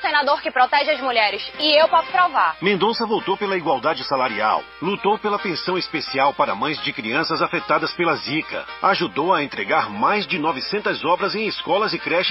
senador que protege as mulheres. E eu posso provar. Mendonça voltou pela igualdade salarial, lutou pela pensão especial para mães de crianças afetadas pela Zika, ajudou a entregar mais de 900 obras em escolas e creches